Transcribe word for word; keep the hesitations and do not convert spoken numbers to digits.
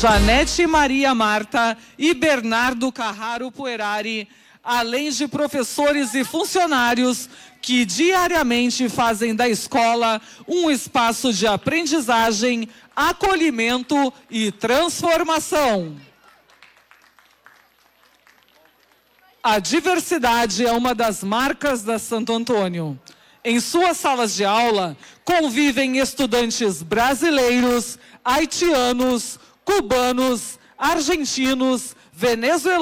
Janete Maria Marta e Bernardo Carraro Puerari, além de professores e funcionários que diariamente fazem da escola um espaço de aprendizagem, acolhimento e transformação. A diversidade é uma das marcas da Santo Antônio. Em suas salas de aula, convivem estudantes brasileiros, haitianos, cubanos, argentinos, venezuelanos,